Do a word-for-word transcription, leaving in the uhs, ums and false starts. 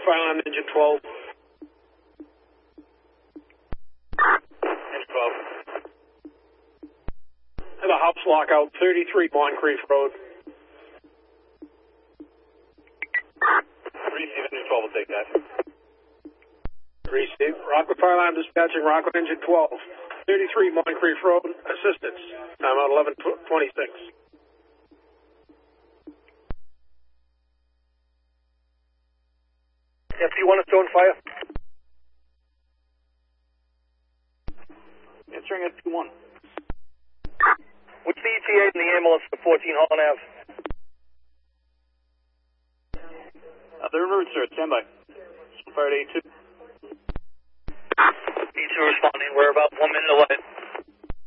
fire alarm, engine twelve. Engine twelve. And a house lockout, thirty-three Moncrief Road. Receive, engine twelve will take that. Receive. Rockwood fire alarm dispatching, Rockwood engine twelve. thirty-three Moncrief Road, assistance. Time out eleven twenty-six. F P one is still on fire. Answering F P one. What's the E T A in the ambulance for fourteen Holland Ave? Uh, they're en route, sir. Stand by. Fire to A two. E two responding. We're about one minute away.